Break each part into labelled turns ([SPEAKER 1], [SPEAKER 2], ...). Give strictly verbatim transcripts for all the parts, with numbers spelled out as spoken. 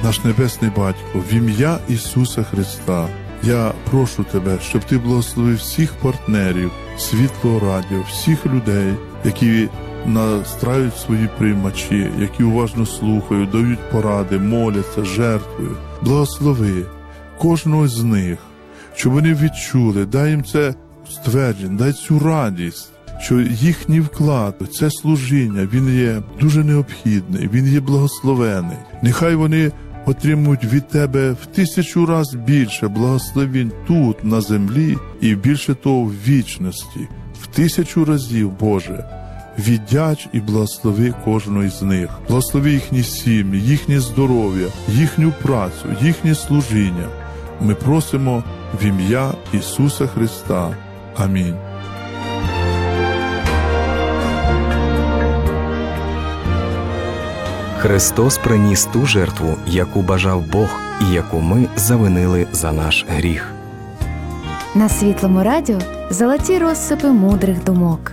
[SPEAKER 1] наш Небесний Батько, в ім'я Ісуса Христа, я прошу Тебе, щоб Ти благословив всіх партнерів Світлого Радіо, всіх людей, які настраюють свої приймачі, які уважно слухають, дають поради, моляться, жертвують. Благослови кожного з них, щоб вони відчули, дай їм це ствердження, дай цю радість, що їхній вклад, це служіння, він є дуже необхідний, він є благословений. Нехай вони отримують від Тебе в тисячу раз більше благословень тут, на землі, і більше того в вічності. В тисячу разів, Боже, віддяч і благослови кожного із них. Благослови їхні сім'ї, їхнє здоров'я, їхню працю, їхнє служіння. Ми просимо в ім'я Ісуса Христа. Амінь.
[SPEAKER 2] Христос приніс ту жертву, яку бажав Бог і яку ми завинили за наш гріх.
[SPEAKER 3] На Світлому Радіо золоті розсипи мудрих думок.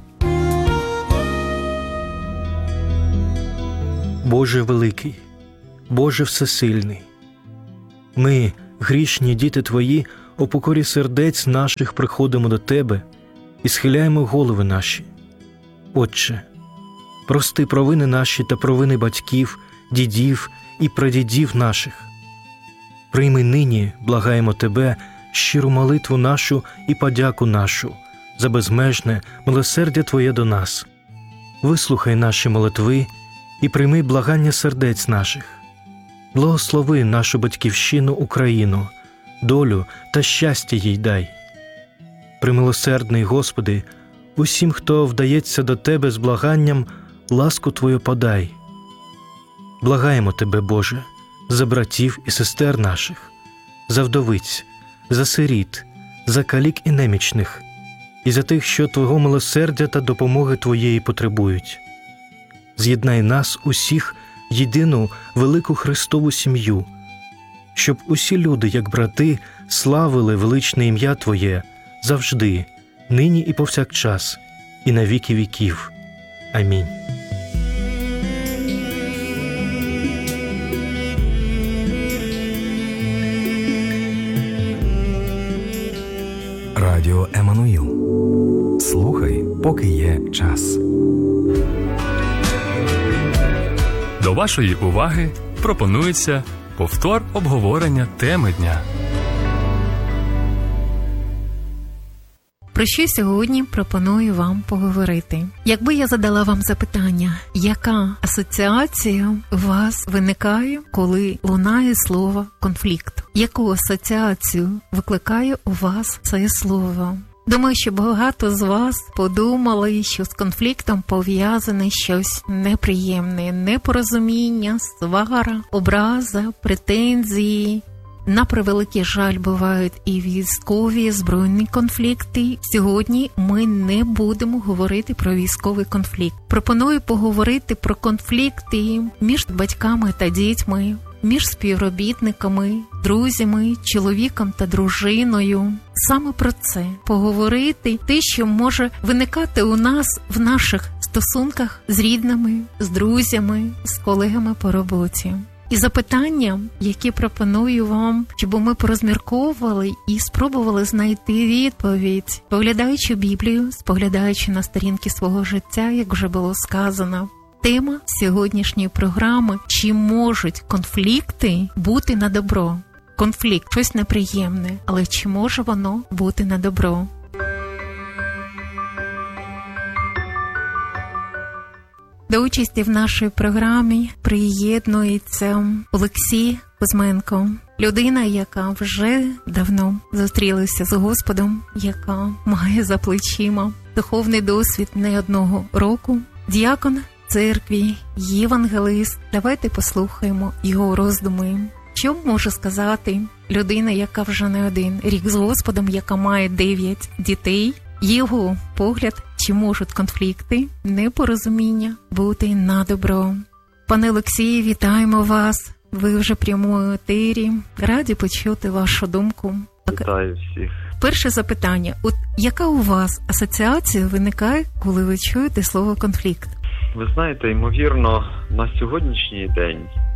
[SPEAKER 4] Боже великий, Боже всесильний, ми, грішні діти Твої, у покорі сердець наших приходимо до Тебе і схиляємо голови наші. Отче, прости провини наші та провини батьків, дідів і прадідів наших. Прийми нині, благаємо Тебе, щиру молитву нашу і подяку нашу за безмежне милосердя Твоє до нас. Вислухай наші молитви і прийми благання сердець наших. Благослови нашу батьківщину Україну, долю та щастя їй дай. Примилосердний, Господи, усім, хто вдається до Тебе з благанням, ласку Твою подай. Благаємо Тебе, Боже, за братів і сестер наших, за вдовиць, за сиріт, за калік і немічних, і за тих, що Твого милосердя та допомоги Твоєї потребують. З'єднай нас усіх в єдину велику Христову сім'ю, щоб усі люди, як брати, славили величне ім'я Твоє завжди, нині і повсякчас, і на віки віків. Амінь.
[SPEAKER 2] Радіо Еммануїл. Слухай, поки є час.
[SPEAKER 5] До вашої уваги пропонується повтор обговорення теми дня.
[SPEAKER 6] Про що сьогодні пропоную вам поговорити? Якби я задала вам запитання, яка асоціація у вас виникає, коли лунає слово «конфлікт»? Яку асоціацію викликає у вас це слово? Думаю, що багато з вас подумали, що з конфліктом пов'язане щось неприємне, непорозуміння, свара, образа, претензії. На превеликий жаль, бувають і військові, збройні конфлікти. Сьогодні ми не будемо говорити про військовий конфлікт. Пропоную поговорити про конфлікти між батьками та дітьми, між співробітниками, друзями, чоловіком та дружиною. Саме про це поговорити, те, що може виникати у нас в наших стосунках з рідними, з друзями, з колегами по роботі. І запитання, які пропоную вам, щоб ми порозмірковували і спробували знайти відповідь, поглядаючи Біблію, споглядаючи на сторінки свого життя, як вже було сказано. Тема сьогоднішньої програми – чи можуть конфлікти бути на добро? Конфлікт – щось неприємне, але чи може воно бути на добро? До участі в нашій програмі приєднується Олексій Кузьменко, людина, яка вже давно зустрілася з Господом, яка має за плечима духовний досвід не одного року, діякон церкві, євангелист. Давайте послухаємо його роздуми. Що може сказати людина, яка вже не один рік з Господом, яка має дев'ять дітей? Його погляд, чи можуть конфлікти, непорозуміння бути на добро. Пане Олексію, вітаємо вас. Ви вже в прямому етері. Раді почути вашу думку.
[SPEAKER 7] Вітаю всіх.
[SPEAKER 6] Перше запитання. От яка у вас асоціація виникає, коли ви чуєте слово «конфлікт»?
[SPEAKER 7] Ви знаєте, ймовірно, на сьогоднішній день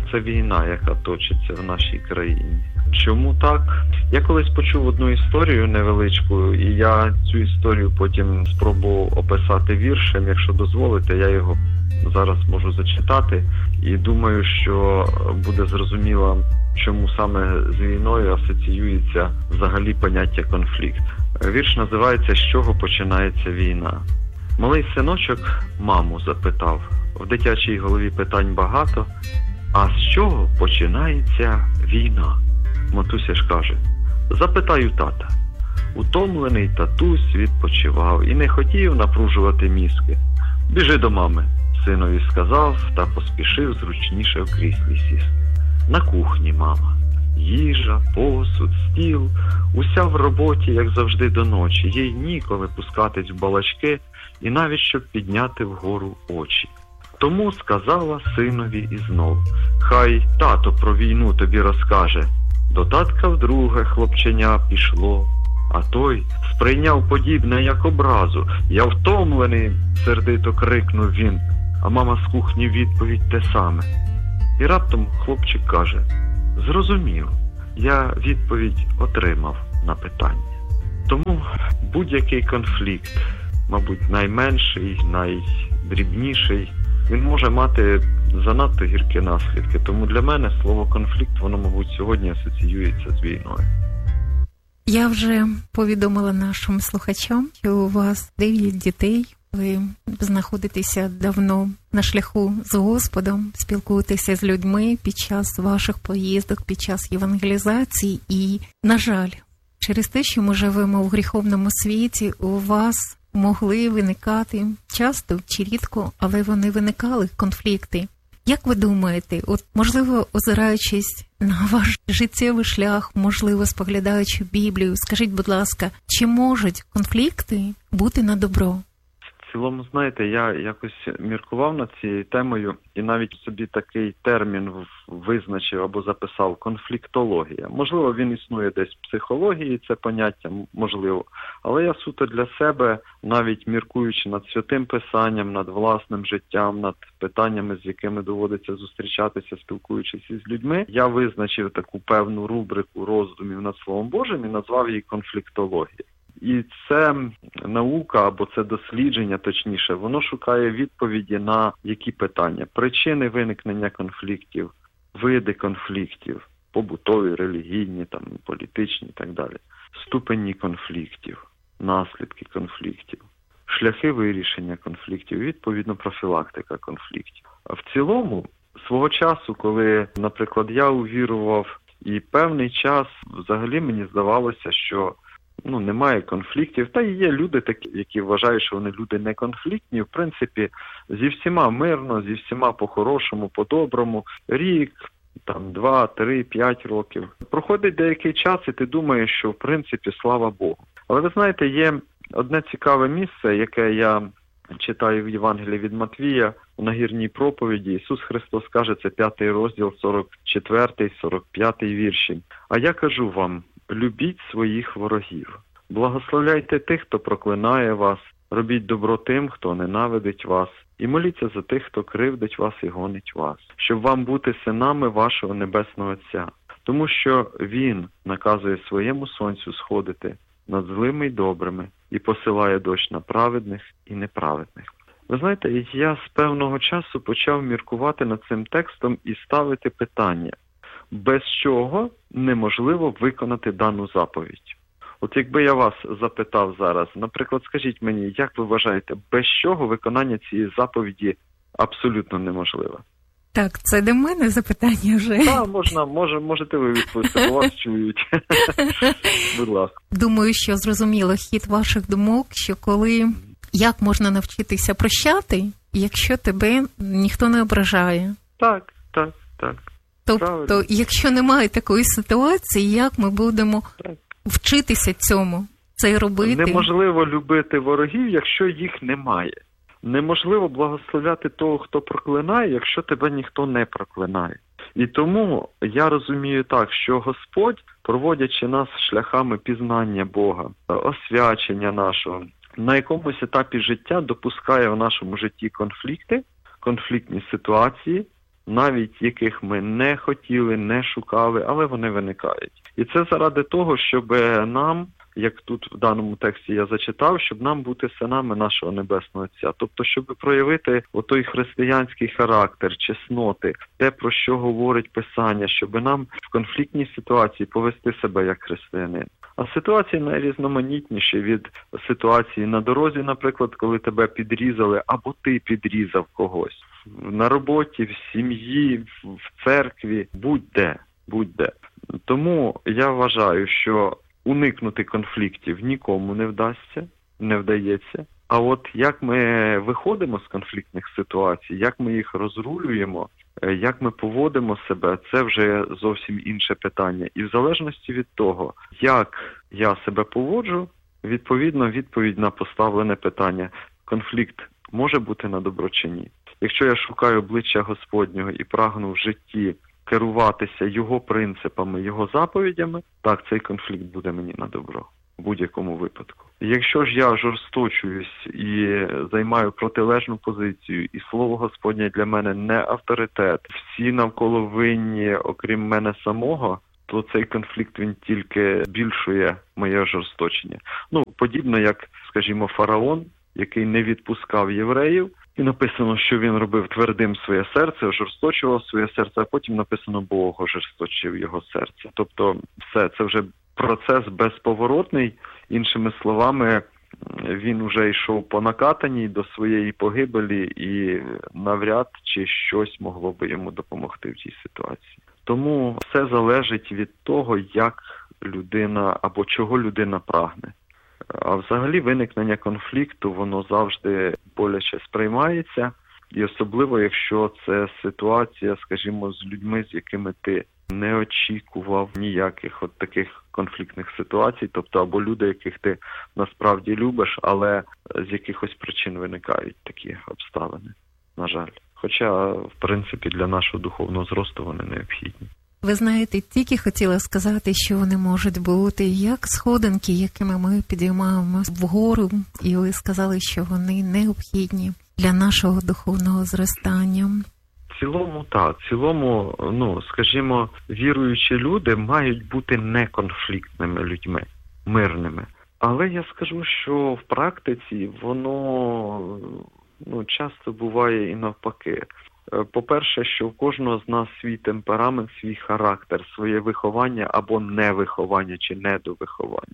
[SPEAKER 7] це війна, яка точиться в нашій країні. Чому так? Я колись почув одну історію невеличку, і я цю історію потім спробував описати віршем. Якщо дозволите, я його зараз можу зачитати. І думаю, що буде зрозуміло, чому саме з війною асоціюється взагалі поняття конфлікт. Вірш називається «З чого починається війна?». Малий синочок маму запитав. В дитячій голові питань багато. А з чого починається війна? Матуся ж каже, запитаю тата. Утомлений татусь відпочивав і не хотів напружувати мізки. Біжи до мами, синові сказав, та поспішив зручніше в кріслі сісти. На кухні мама. Їжа, посуд, стіл, уся в роботі, як завжди, до ночі. Їй ніколи пускатись в балачки і навіть щоб підняти вгору очі. Тому сказала синові і знов, хай тато про війну тобі розкаже. До татка вдруге хлопченя пішло, а той сприйняв подібне як образу. Я втомлений, сердито крикнув він, а мама з кухні відповідь те саме. І раптом хлопчик каже, зрозумів, я відповідь отримав на питання. Тому будь-який конфлікт, мабуть, найменший, найдрібніший, він може мати занадто гіркі наслідки. Тому для мене слово «конфлікт», воно, мабуть, сьогодні асоціюється з війною.
[SPEAKER 6] Я вже повідомила нашим слухачам, що у вас дев'ять дітей. Ви знаходитеся давно на шляху з Господом, спілкуєтеся з людьми під час ваших поїздок, під час євангелізації. І, на жаль, через те, що ми живемо в гріховному світі, у вас могли виникати часто чи рідко, але вони виникали, конфлікти. Як ви думаєте, от, можливо, озираючись на ваш життєвий шлях, можливо, споглядаючи Біблію, скажіть, будь ласка, чи можуть конфлікти бути на добро?
[SPEAKER 7] В цілому, знаєте, я якось міркував над цією темою і навіть собі такий термін визначив або записав – конфліктологія. Можливо, він існує десь в психології, це поняття, можливо. Але я суто для себе, навіть міркуючи над Святим Писанням, над власним життям, над питаннями, з якими доводиться зустрічатися, спілкуючись із людьми, я визначив таку певну рубрику роздумів над Словом Божим і назвав її конфліктологія. І це наука, або це дослідження, точніше, воно шукає відповіді на які питання. Причини виникнення конфліктів, види конфліктів, побутові, релігійні, там, політичні і так далі. Ступені конфліктів, наслідки конфліктів, шляхи вирішення конфліктів, відповідно, профілактика конфліктів. А в цілому, свого часу, коли, наприклад, я увірував, і певний час взагалі мені здавалося, що ну, немає конфліктів. Та і є люди такі, які вважають, що вони люди не конфліктні. В принципі, зі всіма мирно, зі всіма по-хорошому, по-доброму. Рік, там, два, три, п'ять років. Проходить деякий час, і ти думаєш, що, в принципі, слава Богу. Але ви знаєте, є одне цікаве місце, яке я читаю в Євангелії від Матвія, у нагірній проповіді. Ісус Христос каже, це п'ятий розділ, сорок четвертий, сорок п'ятий вірші. А я кажу вам, любіть своїх ворогів, благословляйте тих, хто проклинає вас, робіть добро тим, хто ненавидить вас, і моліться за тих, хто кривдить вас і гонить вас, щоб вам бути синами вашого Небесного Отця. Тому що Він наказує своєму сонцю сходити над злими й добрими і посилає дощ на праведних і неправедних. Ви знаєте, я з певного часу почав міркувати над цим текстом і ставити питання, без чого неможливо виконати дану заповідь. От якби я вас запитав зараз, наприклад, скажіть мені, як ви вважаєте, без чого виконання цієї заповіді абсолютно неможливе?
[SPEAKER 6] Так, це до мене запитання вже.
[SPEAKER 7] Так, можна, може, можете ви відповісти, бо вас чують. Будь ласка.
[SPEAKER 6] Думаю, що зрозуміло хід ваших думок, що коли, як можна навчитися прощати, якщо тебе ніхто не ображає.
[SPEAKER 7] Так, так, так.
[SPEAKER 6] Тобто, правильно. Якщо немає такої ситуації, як ми будемо так. вчитися цьому, це робити?
[SPEAKER 7] Неможливо любити ворогів, якщо їх немає. Неможливо благословляти того, хто проклинає, якщо тебе ніхто не проклинає. І тому я розумію так, що Господь, проводячи нас шляхами пізнання Бога, освячення нашого, на якомусь етапі життя допускає в нашому житті конфлікти, конфліктні ситуації, навіть яких ми не хотіли, не шукали, але вони виникають. І це заради того, щоб нам, як тут в даному тексті я зачитав, щоб нам бути синами нашого Небесного Отця. Тобто, щоб проявити отой християнський характер, чесноти, те, про що говорить Писання, щоб нам в конфліктній ситуації повести себе як християнин. А ситуації найрізноманітніші від ситуації на дорозі, наприклад, коли тебе підрізали, або ти підрізав когось. На роботі, в сім'ї, в церкві, будь-де, будь-де. Тому я вважаю, що уникнути конфліктів нікому не вдасться, не вдається. А от як ми виходимо з конфліктних ситуацій, як ми їх розрулюємо, як ми поводимо себе, це вже зовсім інше питання. І в залежності від того, як я себе поводжу, відповідно відповідь на поставлене питання, конфлікт може бути на добро чи ні. Якщо я шукаю обличчя Господнього і прагну в житті керуватися його принципами, його заповідями, так, цей конфлікт буде мені на добро в будь-якому випадку. Якщо ж я жорсточуюсь і займаю протилежну позицію, і слово Господнє для мене не авторитет, всі навколо винні, окрім мене самого, то цей конфлікт, він тільки збільшує моє жорсточення. Ну, подібно як, скажімо, фараон, який не відпускав євреїв, і написано, що він робив твердим своє серце, ожорсточував своє серце, а потім написано, Бог ожорсточив його серце. Тобто все, це вже процес безповоротний. Іншими словами, він вже йшов по накатаній до своєї погибелі і навряд чи щось могло би йому допомогти в цій ситуації. Тому все залежить від того, як людина або чого людина прагне. А взагалі виникнення конфлікту, воно завжди боляче сприймається, і особливо, якщо це ситуація, скажімо, з людьми, з якими ти не очікував ніяких от таких конфліктних ситуацій, тобто або люди, яких ти насправді любиш, але з якихось причин виникають такі обставини, на жаль. Хоча, в принципі, для нашого духовного зросту вони необхідні.
[SPEAKER 6] Ви знаєте, тільки хотіла сказати, що вони можуть бути як сходинки, якими ми підіймаємося вгору, і ви сказали, що вони необхідні для нашого духовного зростання.
[SPEAKER 7] В цілому, так. В цілому, ну, скажімо, віруючі люди мають бути неконфліктними людьми, мирними. Але я скажу, що в практиці воно, ну, часто буває і навпаки. По-перше, що в кожного з нас свій темперамент, свій характер, своє виховання або невиховання чи недовиховання.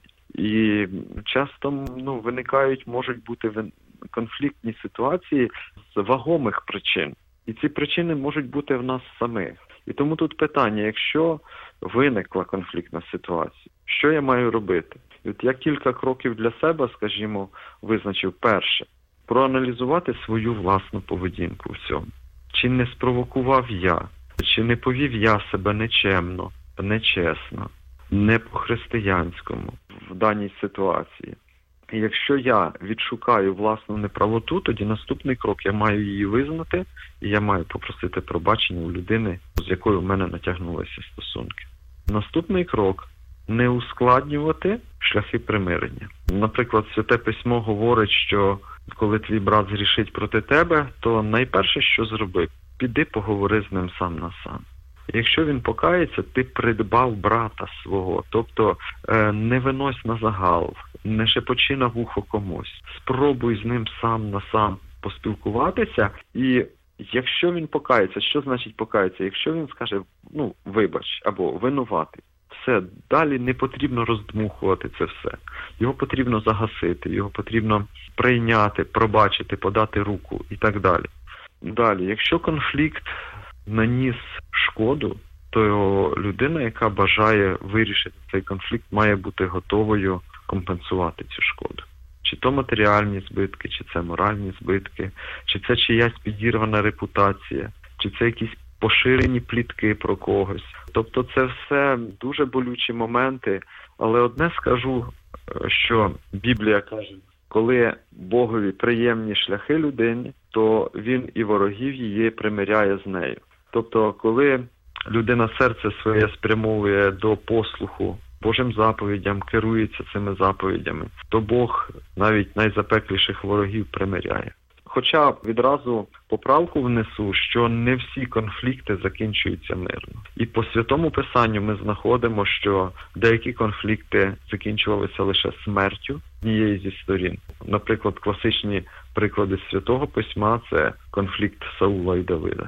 [SPEAKER 7] І часто, ну, виникають, можуть бути конфліктні ситуації з вагомих причин. І ці причини можуть бути в нас самих. І тому тут питання, якщо виникла конфліктна ситуація, що я маю робити? І от я кілька кроків для себе, скажімо, визначив. Перше, проаналізувати свою власну поведінку в цьому. Чи не спровокував я, чи не повів я себе нечемно, нечесно, не по-християнському в даній ситуації. І якщо я відшукаю власну неправоту, тоді наступний крок, я маю її визнати, і я маю попросити пробачення у людини, з якою в мене натягнулися стосунки. Наступний крок – не ускладнювати шляхи примирення. Наприклад, Святе Письмо говорить, що коли твій брат згрішить проти тебе, то найперше, що зроби, піди поговори з ним сам на сам. Якщо він покається, ти придбав брата свого, тобто не винось на загал, не шепочи на вухо комусь. Спробуй з ним сам на сам поспілкуватися, і якщо він покається, що значить покається? Якщо він скаже, ну, вибач, або винуватий, все, далі не потрібно роздмухувати це все. Його потрібно загасити, його потрібно прийняти, пробачити, подати руку і так далі. Далі, якщо конфлікт наніс шкоду, то людина, яка бажає вирішити цей конфлікт, має бути готовою компенсувати цю шкоду. Чи то матеріальні збитки, чи це моральні збитки, чи це чиясь підірвана репутація, чи це якісь поширені плітки про когось. Тобто це все дуже болючі моменти, але одне скажу, що Біблія каже, коли Богові приємні шляхи людині, то він і ворогів її примиряє з нею. Тобто, коли людина серце своє спрямовує до послуху Божим заповідям, керується цими заповідями, то Бог навіть найзапекліших ворогів примиряє. Хоча відразу поправку внесу, що не всі конфлікти закінчуються мирно. І по Святому Писанню ми знаходимо, що деякі конфлікти закінчувалися лише смертю однієї зі сторін. Наприклад, класичні приклади Святого Письма – це конфлікт Саула і Давида.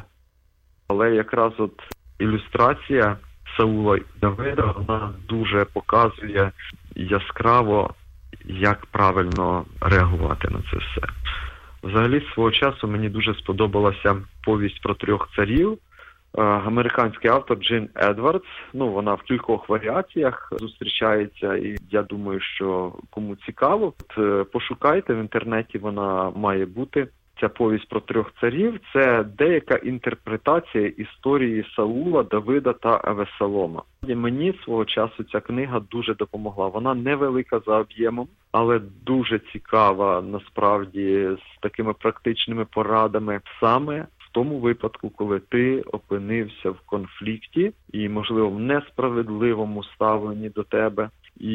[SPEAKER 7] Але якраз от ілюстрація Саула і Давида, вона дуже показує яскраво, як правильно реагувати на це все. Взагалі, свого часу мені дуже сподобалася повість про трьох царів. Американський автор Джин Едвардс, ну, вона в кількох варіаціях зустрічається, і я думаю, що кому цікаво, от, пошукайте, в інтернеті вона має бути. Ця повість про трьох царів – це деяка інтерпретація історії Саула, Давида та Авесолома. І мені свого часу ця книга дуже допомогла. Вона невелика за об'ємом, але дуже цікава, насправді, з такими практичними порадами саме в тому випадку, коли ти опинився в конфлікті і, можливо, в несправедливому ставленні до тебе.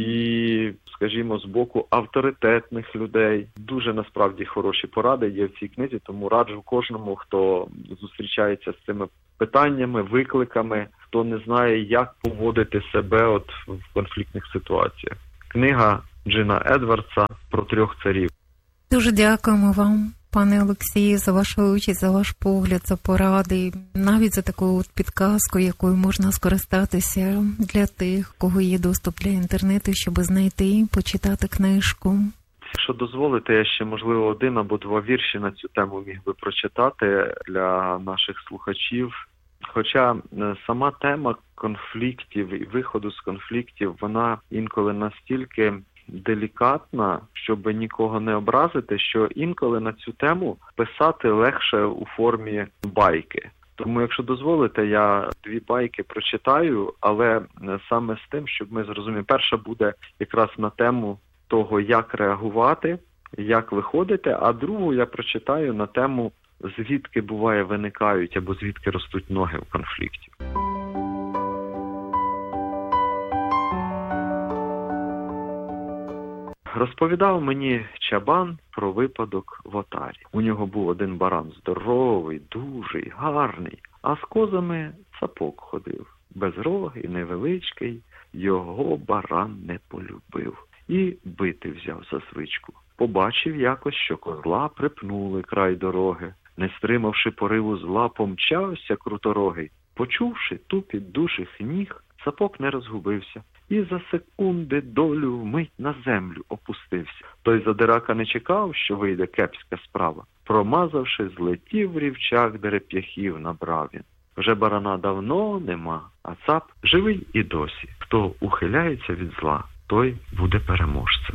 [SPEAKER 7] І, скажімо, з боку авторитетних людей. Дуже, насправді, хороші поради є в цій книзі, тому раджу кожному, хто зустрічається з цими питаннями, викликами, хто не знає, як поводити себе от в конфліктних ситуаціях. Книга Джина Едвардса про трьох царів.
[SPEAKER 6] Дуже дякуємо вам, пане Олексію, за вашу участь, за ваш погляд, за поради, навіть за таку от підказку, якою можна скористатися для тих, кого є доступ для інтернету, щоб знайти, почитати книжку.
[SPEAKER 7] Якщо дозволите, я ще, можливо, один або два вірші на цю тему міг би прочитати для наших слухачів. Хоча сама тема конфліктів і виходу з конфліктів, вона інколи настільки делікатна, щоб нікого не образити, що інколи на цю тему писати легше у формі байки. Тому, якщо дозволите, я дві байки прочитаю, але саме з тим, щоб ми зрозуміли. Перша буде якраз на тему того, як реагувати, як виходити, а другу я прочитаю на тему, звідки буває виникають або звідки ростуть ноги в конфлікті. Розповідав мені чабан про випадок в отарі. У нього був один баран здоровий, дужий, гарний, а з козами цапок ходив. Безрогий, невеличкий, його баран не полюбив. І бити взяв за звичку. Побачив якось, що козла припнули край дороги. Не стримавши пориву зла, помчався круторогий. Почувши тупіт дужих ніг, цапок не розгубився. І за секунди долю вмить на землю опустився. Той задирака не чекав, що вийде кепська справа. Промазавши, злетів в рівчак, де реп'яхів набрав він. Вже барана давно нема, а цап живий і досі. Хто ухиляється від зла, той буде переможцем.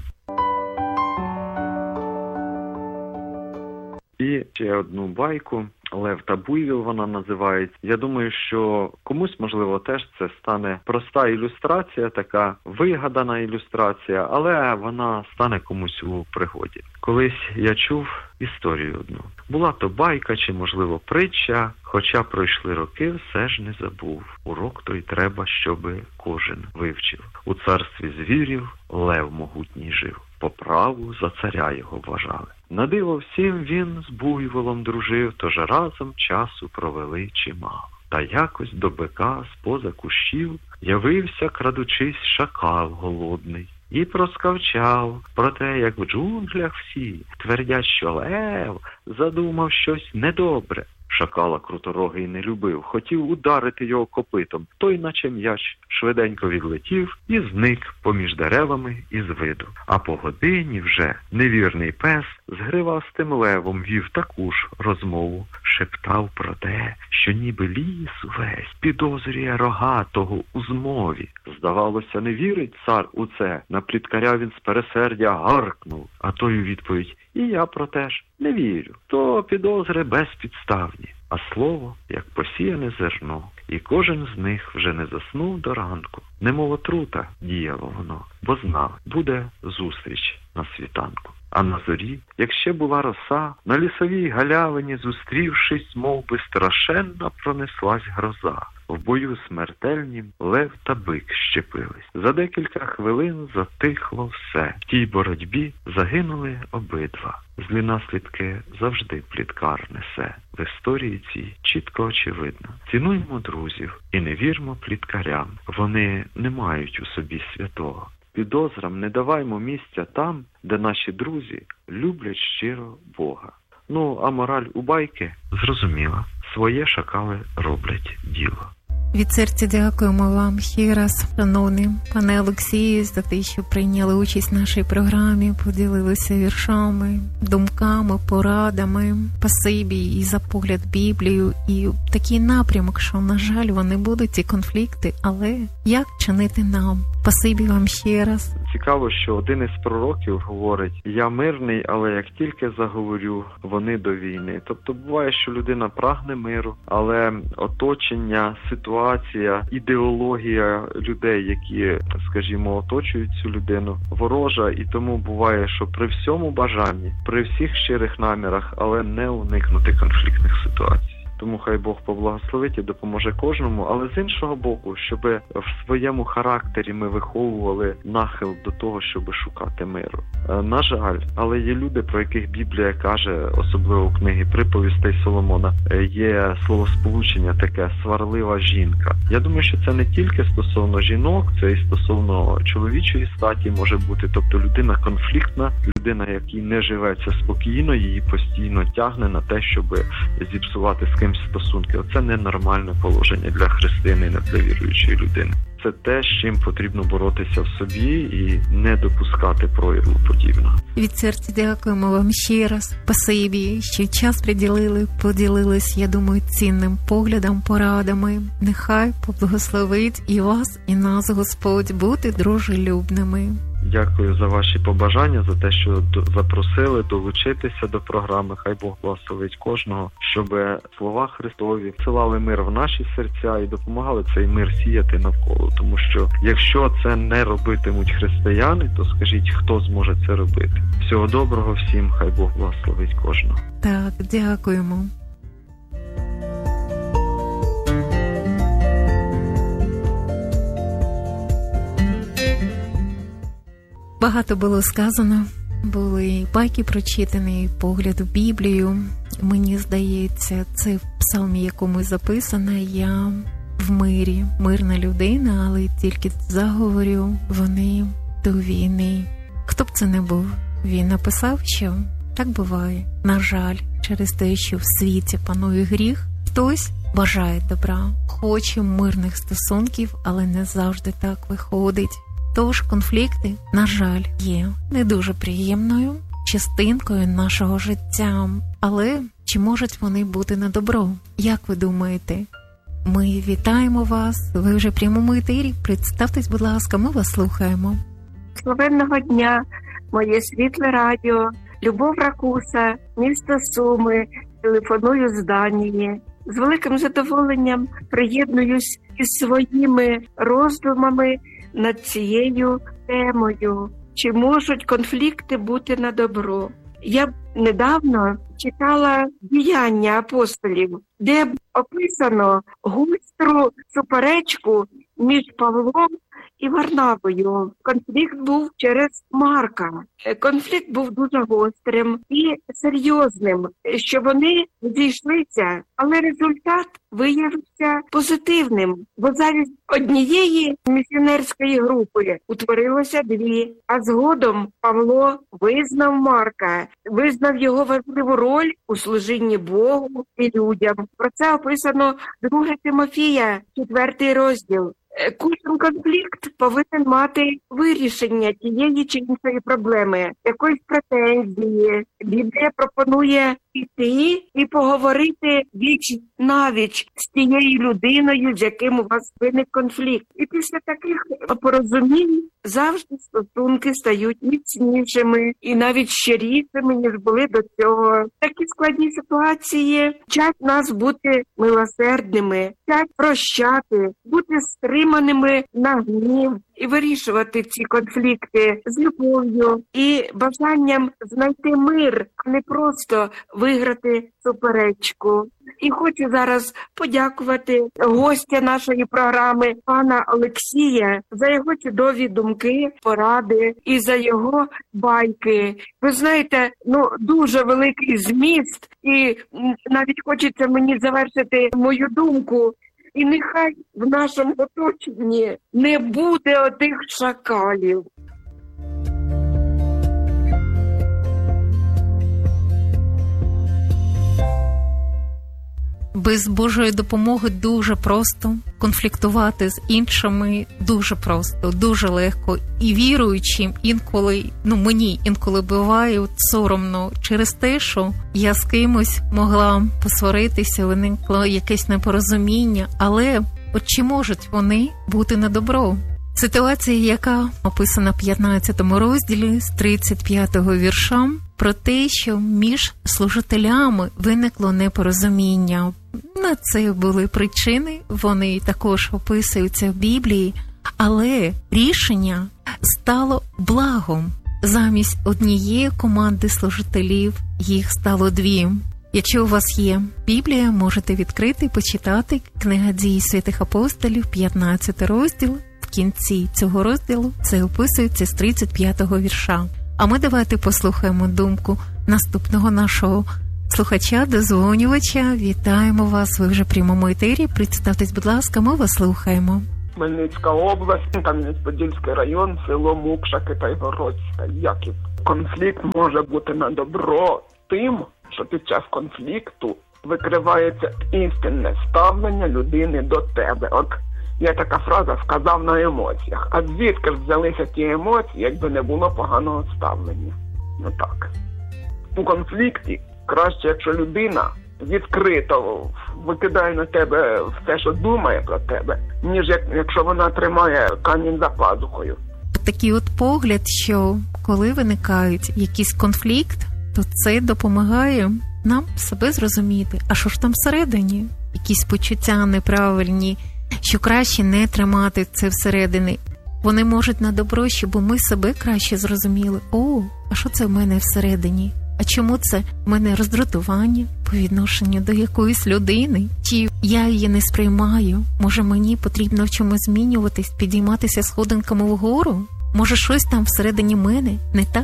[SPEAKER 7] І ще одну байку. Лев та Буйвіл вона називається. Я думаю, що комусь, можливо, теж це стане проста ілюстрація, така вигадана ілюстрація, але вона стане комусь у пригоді. Колись я чув історію одну. Була то байка чи, можливо, притча, хоча пройшли роки, все ж не забув. Урок той треба, щоби кожен вивчив. У царстві звірів лев могутній жив. По праву за царя його вважали. На диво всім він з буйволом дружив, тож разом часу провели чимало. Та якось до бика з-поза кущів явився, крадучись, шакал голодний. І проскавчав про те, як в джунглях всі твердять, що лев задумав щось недобре. Шакала круторогий не любив, хотів ударити його копитом. Той, наче м'яч, швиденько відлетів і зник поміж деревами із виду. А по годині вже невірний пес з гривастим левом вів таку ж розмову. Шептав про те, що ніби ліс увесь підозрює рогатого у змові. Здавалося, не вірить цар у це. На пліткаря він з пересердя гаркнув, а той у відповідь: і я про те ж не вірю. То підозри безпідставні, а слово, як посіяне зерно. І кожен з них вже не заснув до ранку. Немов отрута діяло воно, бо знав, буде зустріч на світанку. А на зорі, як ще була роса, на лісовій галявині, зустрівшись, мов би страшенна, пронеслась гроза. В в бою смертельнім лев та бик щепились. За декілька хвилин затихло все. В тій боротьбі загинули обидва. Злі наслідки завжди пліткар несе. В історії цій чітко очевидно. Цінуймо друзів і не вірмо пліткарям. Вони не мають у собі святого. Підозрам не даваймо місця там, де наші друзі люблять щиро Бога. Ну, а мораль у байки зрозуміла. Своє шакали роблять діло.
[SPEAKER 6] Від серця дякуємо вам ще раз, шановний пане Олексію, за те, що прийняли участь в нашій програмі, поділилися віршами, думками, порадами, спасибі і за погляд в Біблію, і такий напрямок, що, на жаль, вони будуть, ці конфлікти, але як чинити нам? Спасибі вам ще раз.
[SPEAKER 7] Цікаво, що один із пророків говорить: «Я мирний, але як тільки заговорю, вони до війни». Тобто буває, що людина прагне миру, але оточення, ситуація, ідеологія людей, які, скажімо, оточують цю людину, ворожа, і тому буває, що при всьому бажанні, при всіх щирих намірах, але не уникнути конфліктних ситуацій. Тому хай Бог поблагословить і допоможе кожному, але з іншого боку, щоб в своєму характері ми виховували нахил до того, щоб шукати миру. На жаль, але є люди, про яких Біблія каже, особливо у книгі «Приповістей Соломона», є словосполучення таке «сварлива жінка». Я думаю, що це не тільки стосовно жінок, це і стосовно чоловічої статі може бути. Тобто людина конфліктна, людина, якій не живеться спокійно, її постійно тягне на те, щоб зіпсувати з кимсь стосунки. Оце ненормальне положення для християни, для віруючої людини. Це те, з чим потрібно боротися в собі і не допускати прояву подібного.
[SPEAKER 6] Від серця дякуємо вам ще раз. Спасибі, що час приділили, поділились, я думаю, цінним поглядом, порадами. Нехай поблагословить і вас, і нас, Господь, бути дружелюбними.
[SPEAKER 7] Дякую за ваші побажання, за те, що запросили долучитися до програми. Хай Бог благословить кожного, щоб слова Христові всилали мир в наші серця і допомагали цей мир сіяти навколо. Тому що якщо це не робитимуть християни, то скажіть, хто зможе це робити? Всього доброго всім, хай Бог благословить кожного.
[SPEAKER 6] Так, дякуємо. Багато було сказано, були байки прочитані, погляд в Біблію. Мені здається, це в псалмі якомусь записано: «Я в мирі, мирна людина, але тільки заговорю, вони до війни». Хто б це не був, він написав, що так буває. На жаль, через те, що в світі панує гріх, хтось бажає добра, хоче мирних стосунків, але не завжди так виходить. Тож конфлікти, на жаль, є не дуже приємною частинкою нашого життя. Але чи можуть вони бути на добро? Як ви думаєте? Ми вітаємо вас, ви вже в прямому етері. Представтесь, будь ласка, ми вас слухаємо.
[SPEAKER 8] Славенного дня, моє світле радіо, Любов Ракуса, місто Суми, телефоную з Данії. З великим задоволенням приєднуюсь із своїми роздумами над цією темою. Чи можуть конфлікти бути на добро? Я недавно читала «Діяння апостолів», де описано гостру суперечку між Павлом і Варнавою. Конфлікт був через Марка. Конфлікт був дуже гострим і серйозним, що вони зійшлися, але результат виявився позитивним, бо замість однієї місіонерської групи утворилося дві, а згодом Павло визнав Марка, визнав його важливу роль у служінні Богу і людям. Про це описано друге Тимофія, четвертий розділ. Кожен конфлікт повинен мати вирішення тієї чи іншої проблеми, якоїсь претензії. Біблія пропонує піти і поговорити віч навіч з тією людиною, з яким у вас виник конфлікт. І після таких порозумінь завжди стосунки стають міцнішими і навіть щирішими, ніж були до цього. Такі складні ситуації вчать нас бути милосердними, вчать прощати, бути стриманими на гнів, і вирішувати ці конфлікти з любов'ю і бажанням знайти мир, а не просто виграти суперечку. І хочу зараз подякувати гостя нашої програми, пана Олексія, за його чудові думки, поради і за його байки. Ви знаєте, ну дуже великий зміст, і навіть хочеться мені завершити мою думку. І нехай в нашому оточенні не буде отих шакалів.
[SPEAKER 6] Без Божої допомоги дуже просто, конфліктувати з іншими дуже просто, дуже легко. І віруючим інколи, ну мені інколи буває от соромно через те, що я з кимось могла посваритися, виникло якесь непорозуміння, але от чи можуть вони бути на добро? Ситуація, яка описана в п'ятнадцятому розділі з тридцять п'ятого вірша, про те, що між служителями виникло непорозуміння. На це були причини, вони також описуються в Біблії, але рішення стало благом. Замість однієї команди служителів їх стало дві. Якщо у вас є Біблія, можете відкрити і почитати книга «Дії святих апостолів», п'ятнадцятий розділ. В кінці цього розділу це описується з тридцять п'ятого вірша. А ми давайте послухаємо думку наступного нашого слухача, дозвонювача. Вітаємо вас, ви вже в прямому етері. Представтесь, будь ласка, ми вас слухаємо.
[SPEAKER 9] Хмельницька область, Кам'янець-Подільський район, село Мукша, Китайгородська, Яків. Конфлікт може бути на добро тим, що під час конфлікту викривається істинне ставлення людини до тебе. От є така фраза «сказав на емоціях». А звідки ж взялися ті емоції, якби не було поганого ставлення? Ну так. У конфлікті краще, якщо людина відкрито викидає на тебе все, що думає про тебе, ніж як, якщо вона тримає камінь за пазухою.
[SPEAKER 6] Такий от погляд, що коли виникають якийсь конфлікт, то це допомагає нам себе зрозуміти. А що ж там всередині? Якісь почуття неправильні, що краще не тримати це всередині. Вони можуть на добро, щоб ми себе краще зрозуміли. О, а що це в мене всередині? А чому це в мене роздратування по відношенню до якоїсь людини? Чи я її не сприймаю? Може мені потрібно в чомусь змінюватись, підійматися сходинками вгору? Може щось там всередині мене не так?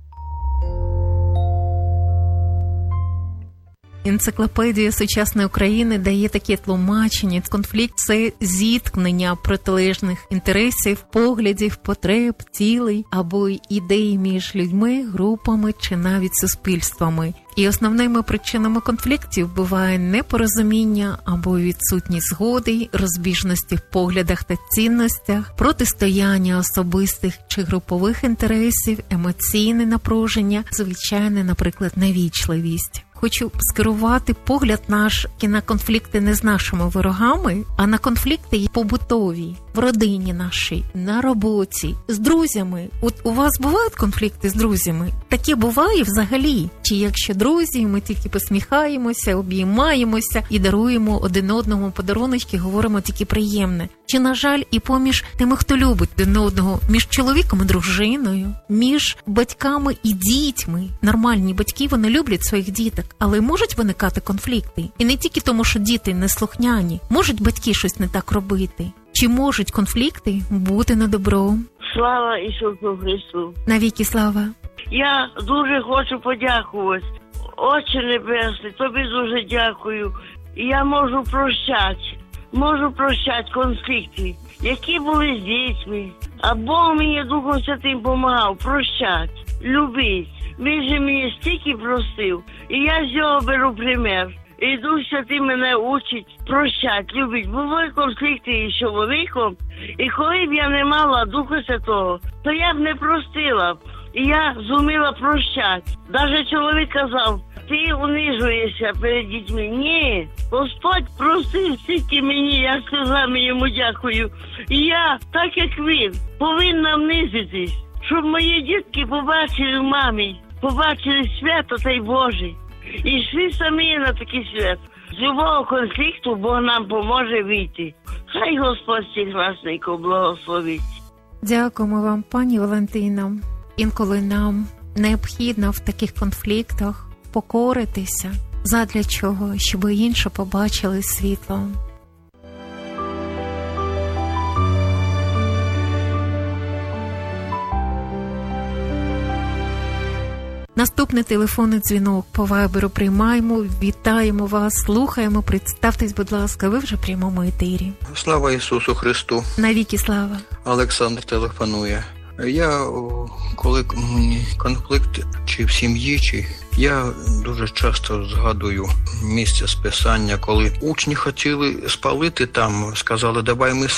[SPEAKER 6] Енциклопедія сучасної України дає таке тлумачення. Конфлікт – це зіткнення протилежних інтересів, поглядів, потреб, цілей або ідей між людьми, групами чи навіть суспільствами. І основними причинами конфліктів буває непорозуміння або відсутність згоди, розбіжності в поглядах та цінностях, протистояння особистих чи групових інтересів, емоційне напруження, звичайне, наприклад, невічливість. Хочу скерувати погляд наш на конфлікти не з нашими ворогами, а на конфлікти побутові, в родині нашій, на роботі, з друзями. От у вас бувають конфлікти з друзями? Таке буває взагалі? Чи якщо друзі, ми тільки посміхаємося, обіймаємося і даруємо один одному подаруночки, говоримо тільки приємне? Чи, на жаль, і поміж тими, хто любить один одного, між чоловіком і дружиною, між батьками і дітьми? Нормальні батьки, вони люблять своїх діток, але можуть виникати конфлікти. І не тільки тому, що діти неслухняні. Можуть батьки щось не так робити. Чи можуть конфлікти бути на добро?
[SPEAKER 10] Слава Ісусу Христу!
[SPEAKER 6] Навіки слава!
[SPEAKER 10] Я дуже хочу подякувати. Отче Небесний, тобі дуже дякую. Я можу прощати. Можу прощати конфлікти, які були з дітьми. А Бог мені Духом Святим допомагав прощати, любити. Він же мені стільки простив. І я з цього беру пример. І Дух Святий мене учить прощати, любити. Були конфлікти з чоловіком, і коли б я не мала Духа Святого, то я б не простила. І я зуміла прощати. Навіть чоловік казав, ти унижуєшся перед дітьми. Ні, Господь простив стільки мені, я сказала йому дякую. І я, так як він, повинна внизитись, щоб мої дітки побачили в мамі, побачили свято та й Боже. І йшли самі на такий свят. З любого конфлікту Бог нам поможе вийти. Хай Господь всіх власників благословить.
[SPEAKER 6] Дякуємо вам, пані Валентино. Інколи нам необхідно в таких конфліктах покоритися. Задля чого? Щоб інші побачили світло. Наступний телефонний дзвінок по вайберу приймаємо, вітаємо вас, слухаємо, представтесь, будь ласка, ви вже в прямому етері.
[SPEAKER 11] Слава Ісусу Христу!
[SPEAKER 6] Навіки слава!
[SPEAKER 11] Олександр телефонує. Я, коли конфлікт чи в сім'ї, чи я дуже часто згадую місце з Писання, коли учні хотіли спалити там, сказали, давай ми...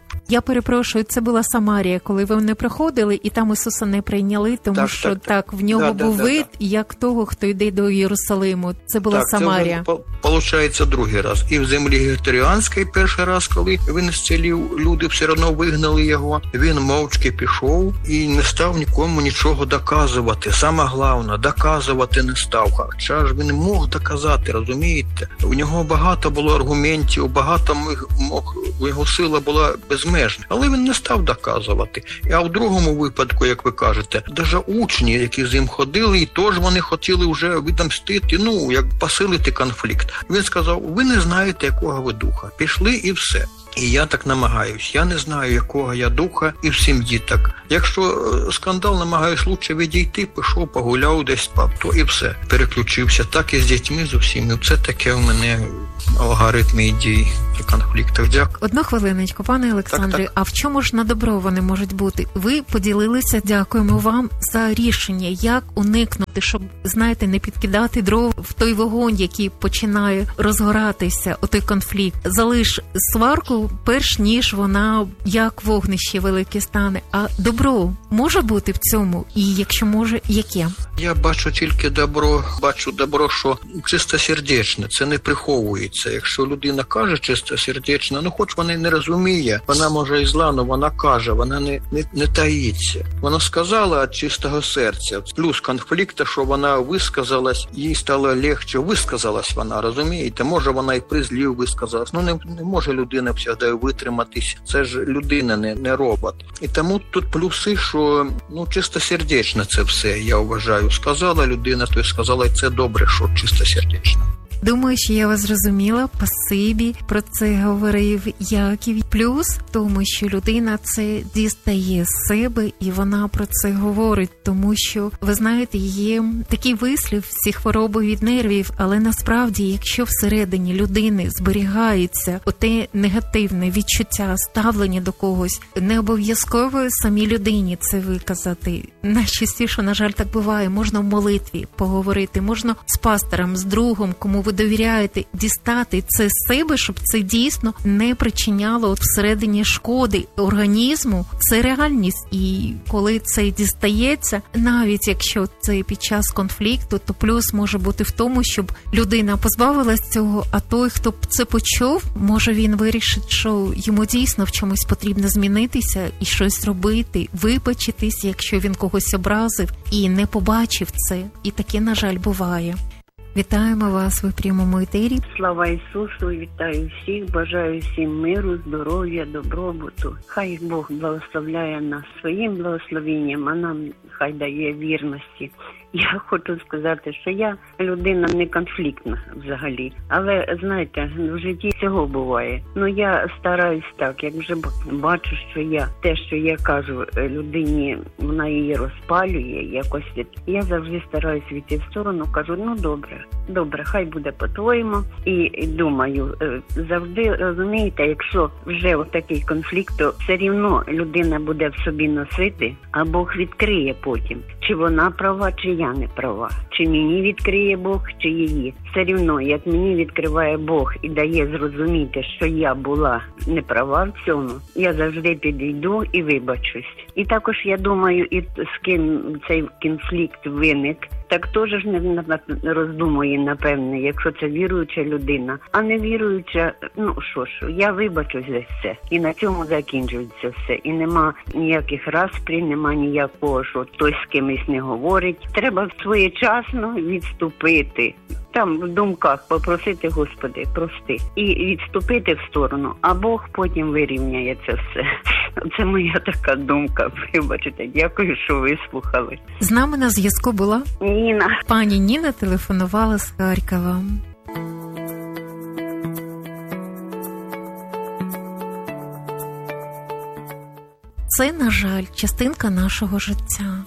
[SPEAKER 6] Я перепрошую, це була Самарія, коли ви не приходили, і там Ісуса не прийняли, тому
[SPEAKER 11] так,
[SPEAKER 6] що
[SPEAKER 11] так,
[SPEAKER 6] так, в нього
[SPEAKER 11] да,
[SPEAKER 6] був
[SPEAKER 11] да,
[SPEAKER 6] вид,
[SPEAKER 11] да.
[SPEAKER 6] як того, хто йде до Єрусалиму. Це була
[SPEAKER 11] так,
[SPEAKER 6] Самарія.
[SPEAKER 11] Це виходить другий раз. І в землі Гетеріанській перший раз, коли він зцілів, люди все одно вигнали його, він мовчки пішов і не став нікому нічого доказувати. Саме головне, доказувати не став. Хоча ж він мог доказати, розумієте? У нього багато було аргументів, багато мог, його сила була безмежна. Але він не став доказувати. А в другому випадку, як ви кажете, навіть учні, які з ним ходили, і теж вони хотіли вже відомстити, ну, як посилити конфлікт. Він сказав, ви не знаєте, якого ви духа. Пішли і все. І я так намагаюсь. Я не знаю, якого я духа, і в сім'ї так. Якщо скандал, намагаюсь лучше відійти, пішов, погуляв десь, то і все. Переключився. Так і з дітьми з усіми. Це таке в мене алгоритми і дій при конфліктах. Дякую.
[SPEAKER 6] Одну хвилиночку, пане Олександре, так, так. А в чому ж на добро вони можуть бути? Ви поділилися, дякуємо вам за рішення, як уникнути, щоб, знаєте, не підкидати дров в той вогонь, який починає розгоратися, о той конфлікт. Залиш сварку, перш ніж вона як вогнище велике стане. А добро може бути в цьому? І якщо може, яке?
[SPEAKER 11] Я бачу тільки добро, бачу добро, що чистосердечне, це не приховується. Якщо людина каже чистосердечно, ну хоч вона не розуміє, вона може і зла, але вона каже, вона не, не, не таїться. Вона сказала від чистого серця. Плюс конфлікт, що вона висказалась, їй стало легше, висказалась вона, розумієте? Може вона і при злі висказалась. Ну не, не може людина завжди витриматись. Це ж людина, не, не робот. І тому тут плюси, що ну чистосердечно це все, я вважаю. Сказала людина, то й сказала, і це добре, що чистосердечно.
[SPEAKER 6] Думаю, що я вас зрозуміла, спасибі, про це говорив Яків. Плюс в тому, що людина це дістає з себе, і вона про це говорить, тому що, ви знаєте, є такий вислів, всі хвороби від нервів, але насправді, якщо всередині людини зберігається оте негативне відчуття, ставлення до когось, не обов'язково самій людині це виказати. Найчастіше, на жаль, так буває, можна в молитві поговорити, можна з пастором, з другом, кому ви довіряєте, дістати це з себе, щоб це дійсно не причиняло от всередині шкоди організму. Це реальність. І коли це дістається, навіть якщо це під час конфлікту, то плюс може бути в тому, щоб людина позбавилась цього, а той, хто це почув, може він вирішить, що йому дійсно в чомусь потрібно змінитися і щось робити, вибачитись, якщо він когось образив і не побачив це. І таке, на жаль, буває. Вітаємо вас в прямому етері.
[SPEAKER 12] Слава Ісусу, вітаю всіх, бажаю всім миру, здоров'я, добробуту. Хай Бог благословляє нас своїм благословенням, а нам хай дає вірності. Я хочу сказати, що я людина не конфліктна взагалі. Але, знаєте, в житті всього буває. Ну, я стараюсь так, як вже бачу, що я, те, що я кажу людині, вона її розпалює якось. Я завжди стараюсь відійти в сторону, кажу, ну, добре, добре, хай буде по-твоєму. І думаю, завжди, розумієте, якщо вже отакий конфлікт, то все рівно людина буде в собі носити, а Бог відкриє потім, чи вона права, чи я не права. Чи мені відкриє Бог, чи її. Все рівно, як мені відкриває Бог і дає зрозуміти, що я була не права в цьому, я завжди підійду і вибачусь. І також я думаю, і з ким цей конфлікт виник, так теж ж не роздумує, напевне, якщо це віруюча людина. А не віруюча, ну що ж, я вибачусь за все. І на цьому закінчується все. І нема ніяких розпрій, нема ніякого, що хтось з кимось не говорить. Треба своєчасно відступити. Там в думках попросити, Господи, прости. І відступити в сторону, а Бог потім вирівняє це все. Це моя така думка. Вибачте, дякую, що вислухали.
[SPEAKER 6] З нами на зв'язку була
[SPEAKER 12] Ніна.
[SPEAKER 6] Пані Ніна телефонувала з Харкова. Це, на жаль, частинка нашого життя.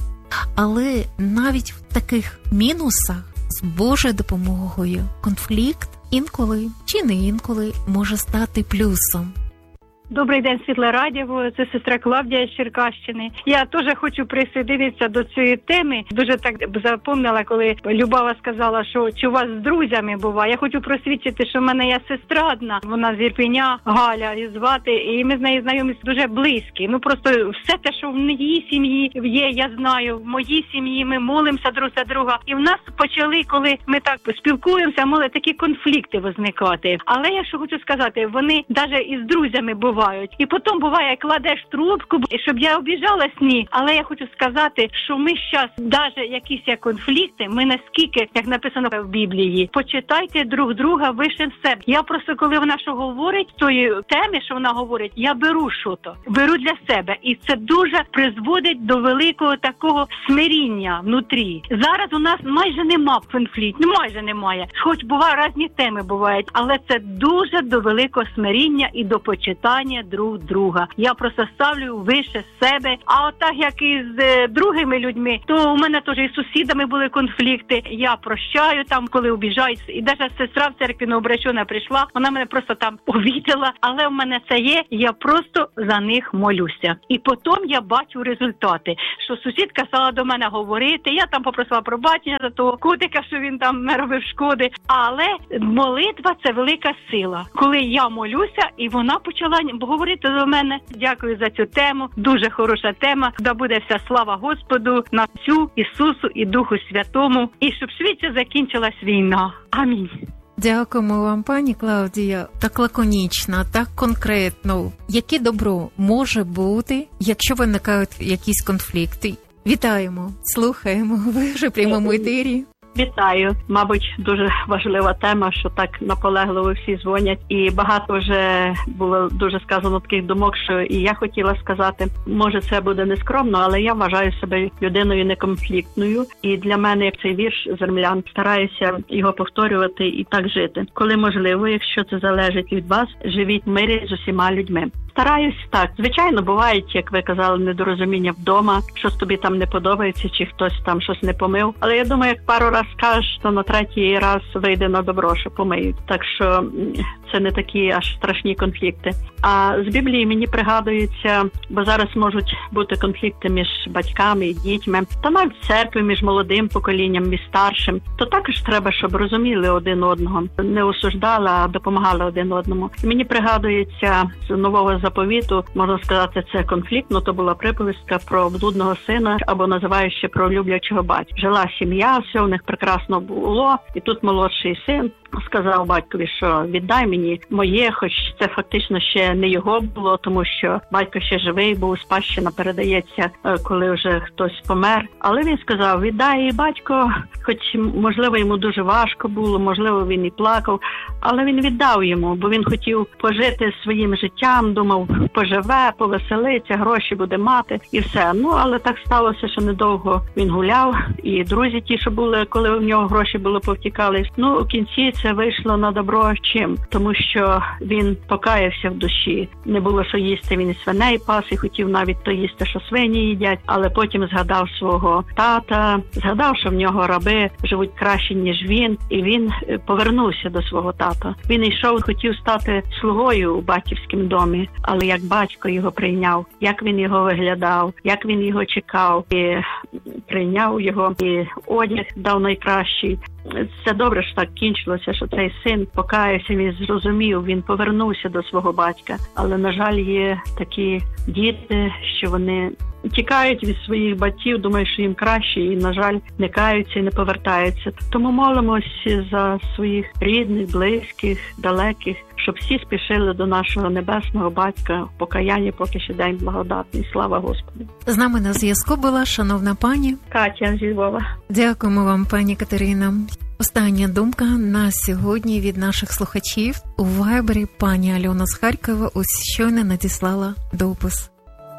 [SPEAKER 6] Але навіть в таких мінусах з Божою допомогою конфлікт інколи чи не інколи може стати плюсом.
[SPEAKER 13] Добрий день, Світле Радіо, це сестра Клавдія з Черкащини. Я теж хочу присоединитися до цієї теми. Дуже так запам'ятала, коли Любава сказала, що чи у вас з друзями буває. Я хочу просвідчити, що в мене є сестра одна, вона з Ірпеня, Галя її звати, і ми з нею знайомі дуже близькі. Ну просто все те, що в її сім'ї є, я знаю, в моїй сім'ї ми молимося друг за друга. І в нас почали, коли ми так спілкуємося, мали такі конфлікти визникати. Але я що хочу сказати, вони навіть із друзями бувають. І потім буває, кладеш трубку, щоб я обіжалась, ні. Але я хочу сказати, що ми зараз, навіть якісь є конфлікти, ми наскільки, як написано в Біблії, почитайте друг друга вище себе. Я просто, коли вона що говорить, тої теми, що вона говорить, я беру що-то, беру для себе. І це дуже призводить до великого такого смиріння внутрі. Зараз у нас майже нема конфліктів, ну майже немає. Хоч буває, різні теми бувають, але це дуже до великого смиріння і до почитання друг друга. Я просто ставлю вище себе. А от так, як і з е, другими людьми, то у мене теж і з сусідами були конфлікти. Я прощаю там, коли обіжаюсь. І навіть сестра в церкві необречена прийшла, вона мене просто там увідела. Але в мене це є, я просто за них молюся. І потім я бачу результати, що сусідка стала до мене говорити, я там попросила пробачення за того котика, що він там не робив шкоди. Але молитва – це велика сила. Коли я молюся, і вона почала говорити до мене. Дякую за цю тему. Дуже хороша тема. Да буде вся слава Господу, на всю Ісусу і Духу Святому. І щоб швидше закінчилась війна. Амінь.
[SPEAKER 6] Дякуємо вам, пані Клавдія. Так лаконічно, так конкретно. Яке добро може бути, якщо виникають якісь конфлікти? Вітаємо, слухаємо. Ви вже в прямому етері.
[SPEAKER 14] Вітаю. Мабуть, дуже важлива тема, що так наполегливо всі дзвонять. І багато вже було дуже сказано таких думок, що і я хотіла сказати. Може, це буде нескромно, але я вважаю себе людиною неконфліктною. І для мене, як цей вірш «Землян», стараюся його повторювати і так жити. Коли можливо, якщо це залежить від вас, живіть в мирі з усіма людьми. Стараюсь так. Звичайно, бувають, як ви казали, недорозуміння вдома, щось тобі там не подобається, чи хтось там щось не помив. Але я думаю, як пару раз скажеш, то на третій раз вийде на добро, що помиють. Так що це не такі аж страшні конфлікти. А з Біблії мені пригадується, бо зараз можуть бути конфлікти між батьками і дітьми, та навіть в церкві між молодим поколінням, між старшим. То також треба, щоб розуміли один одного, не осуждали, а допомагали один одному. І мені пригадується з Нового заповіту, можна сказати, це конфлікт, ну то була приповістка про блудного сина, або називають ще про люблячого батька. Жила сім'я, все в них прекрасно було, і тут молодший син сказав батькові, що віддай мені моє, хоч це фактично ще не його було, тому що батько ще живий був, спадщина передається, коли вже хтось помер. Але він сказав, віддай, і батько, хоч можливо йому дуже важко було, можливо він і плакав, але він віддав йому, бо він хотів пожити своїм життям, думав, поживе, повеселиться, гроші буде мати і все. Ну, але так сталося, що недовго він гуляв, і друзі ті, що були, коли в нього гроші були, повтікали. Ну, у кінці це вийшло на добро чим? Тому що він покаявся в душі. Не було що їсти, він і свиней пас, і хотів навіть то їсти, що свині їдять, але потім згадав свого тата, згадав, що в нього раби живуть краще, ніж він, і він повернувся до свого тата. Він йшов, хотів стати слугою у батьківському домі, але як батько його прийняв, як він його виглядав, як він його чекав, і прийняв його, і одяг дав найкращий. Це добре, що так кінчилося, що цей син покаявся, він зрозумів, він повернувся до свого батька. Але, на жаль, є такі діти, що вони тікають від своїх батьків, думають, що їм краще, і, на жаль, не каються і не повертаються. Тому молимось за своїх рідних, близьких, далеких, щоб всі спішили до нашого небесного батька в покаянні, поки ще день благодатний. Слава Господу.
[SPEAKER 6] З нами на зв'язку була шановна пані
[SPEAKER 14] Катя зі Львова.
[SPEAKER 6] Дякуємо вам, пані Катерина. Остання думка на сьогодні від наших слухачів. У Вайбері пані Альона з Харкова ось щойно надіслала допис.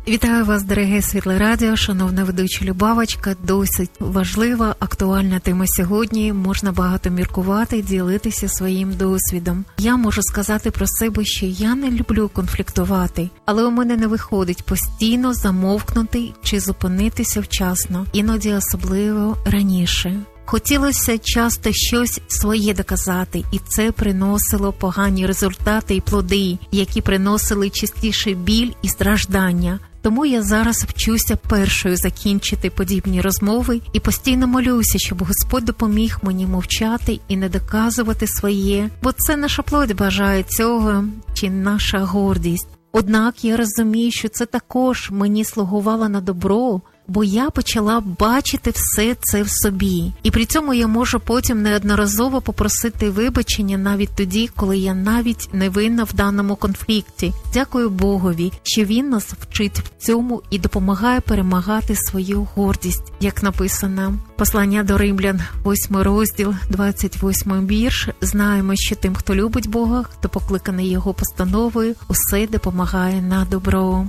[SPEAKER 6] Вітаю вас, дороге Світле Радіо, шановна ведуча Любавочка. Досить важлива, актуальна тема сьогодні. Можна багато міркувати, ділитися своїм досвідом. Я можу сказати про себе, що я не люблю конфліктувати, але у мене не виходить постійно замовкнути чи зупинитися вчасно, іноді особливо раніше. Хотілося часто щось своє доказати, і це приносило погані результати і плоди, які приносили частіше біль і страждання. Тому я зараз вчуся першою закінчити подібні розмови і постійно молюся, щоб Господь допоміг мені мовчати і не доказувати своє, бо це наша плоть бажає цього, чи наша гордість. Однак я розумію, що це також мені слугувало на добро, бо я почала бачити все це в собі. І при цьому я можу потім неодноразово попросити вибачення навіть тоді, коли я навіть не винна в даному конфлікті. Дякую Богові, що Він нас вчить в цьому і допомагає перемагати свою гордість. Як написано, послання до Римлян, восьмий розділ, двадцять восьмий вірш. Знаємо, що тим, хто любить Бога, хто покликаний Його постановою, усе допомагає на добро.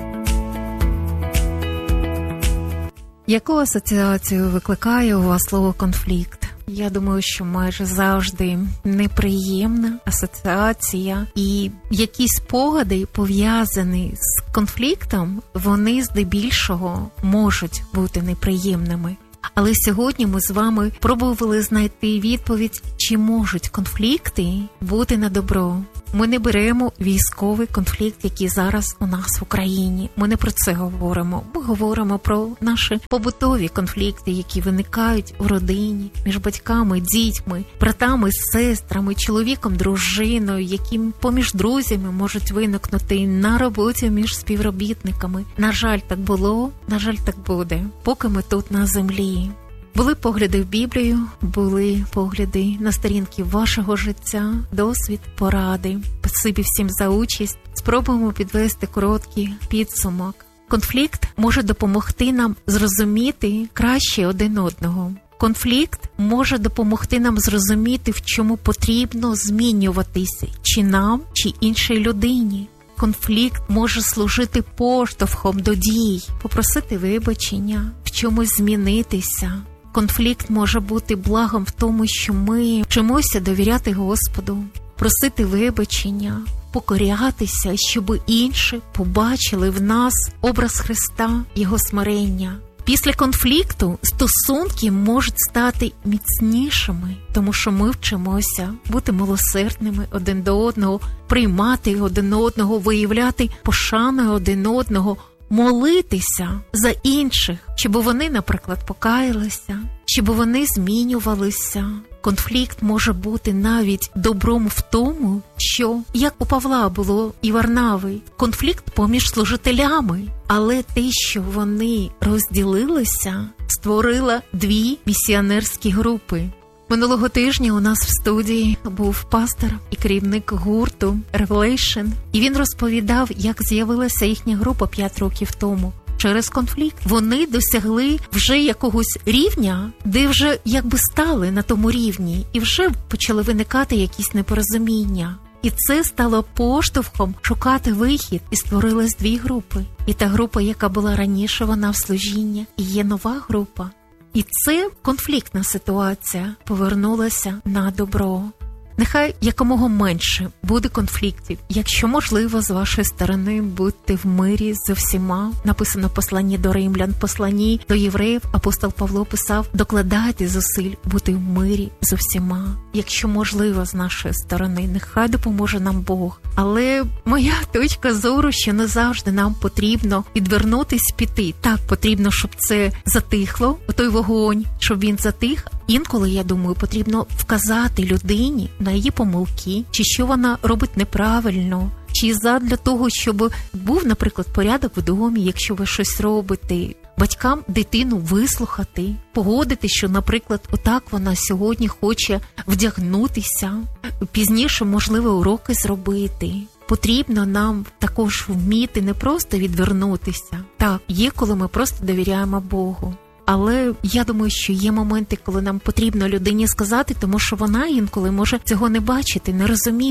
[SPEAKER 6] Яку асоціацію викликає у вас слово «конфлікт»? Я думаю, що майже завжди неприємна асоціація, і якісь спогади, пов'язані з конфліктом, вони здебільшого можуть бути неприємними. Але сьогодні ми з вами пробували знайти відповідь, чи можуть конфлікти бути на добро. Ми не беремо військовий конфлікт, який зараз у нас в Україні. Ми не про це говоримо. Ми говоримо про наші побутові конфлікти, які виникають у родині, між батьками, дітьми, братами, сестрами, чоловіком, дружиною, які поміж друзями можуть виникнути на роботі між співробітниками. На жаль, так було, на жаль, так буде, поки ми тут на землі. Були погляди в Біблію, були погляди на сторінки вашого життя, досвід, поради. Спасибі всім за участь. Спробуємо підвести короткий підсумок. Конфлікт може допомогти нам зрозуміти краще один одного. Конфлікт може допомогти нам зрозуміти, в чому потрібно змінюватися, чи нам, чи іншій людині. Конфлікт може служити поштовхом до дій, попросити вибачення, в чомусь змінитися. Конфлікт може бути благом в тому, що ми вчимося довіряти Господу, просити вибачення, покорятися, щоб інші побачили в нас образ Христа, Його смирення. Після конфлікту стосунки можуть стати міцнішими, тому що ми вчимося бути милосердними один до одного, приймати один одного, виявляти пошану один одного, молитися за інших, щоб вони, наприклад, покаялися, щоб вони змінювалися. Конфлікт може бути навіть добром в тому, що, як у Павла було і Варнави, конфлікт поміж служителями, але те, що вони розділилися, створило дві місіонерські групи. Минулого тижня у нас в студії був пастор і керівник гурту Revelation, і він розповідав, як з'явилася їхня група п'ять років тому. Через конфлікт вони досягли вже якогось рівня, де вже якби стали на тому рівні, і вже почали виникати якісь непорозуміння. І це стало поштовхом шукати вихід, і створились дві групи. І та група, яка була раніше, вона в служінні, і є нова група. І це конфліктна ситуація повернулася на добро. Нехай якомога менше буде конфліктів. Якщо можливо, з вашої сторони, будьте в мирі з всіма. Написано в посланні до Римлян, посланні до євреїв, апостол Павло писав: докладайте зусиль бути в мирі з всіма. Якщо можливо, з нашої сторони, нехай допоможе нам Бог. Але моя точка зору, що не завжди нам потрібно відвернутись, піти. Так, потрібно, щоб це затихло, той вогонь, щоб він затих. Інколи, я думаю, потрібно вказати людині на її помилки, чи що вона робить неправильно, чи задля того, щоб був, наприклад, порядок в домі, якщо ви щось робите. Батькам дитину вислухати, погодити, що, наприклад, отак вона сьогодні хоче вдягнутися, пізніше, можливо, уроки зробити. Потрібно нам також вміти не просто відвернутися. Так, є, коли ми просто довіряємо Богу. Але я думаю, що є моменти, коли нам потрібно людині сказати, тому що вона інколи може цього не бачити, не розуміти.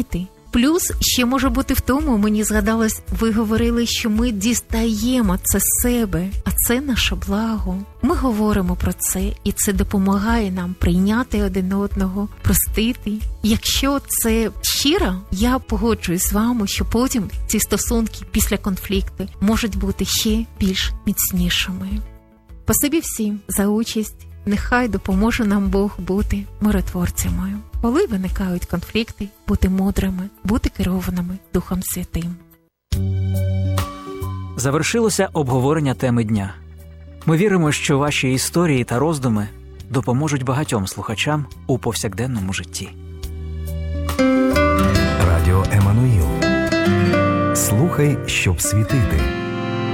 [SPEAKER 6] Плюс ще може бути в тому, мені згадалось, ви говорили, що ми дістаємо це з себе, а це наше благо. Ми говоримо про це, і це допомагає нам прийняти один одного, простити. Якщо це щиро, я погоджуюсь з вами, що потім ці стосунки після конфлікту можуть бути ще більш міцнішими. Спасибі всім за участь. Нехай допоможе нам Бог бути миротворцями. Коли виникають конфлікти, бути мудрими, бути керованими Духом Святим.
[SPEAKER 15] Завершилося обговорення теми дня. Ми віримо, що ваші історії та роздуми допоможуть багатьом слухачам у повсякденному житті.
[SPEAKER 2] Радіо Еммануїл. Слухай, щоб світити.